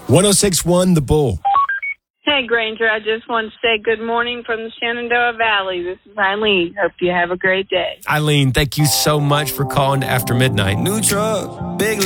1061 The Bull. Hey, Granger, I just want to say good morning from the Shenandoah Valley. This is Eileen. Hope you have a great day. Eileen, thank you so much for calling After Midnight. New truck, big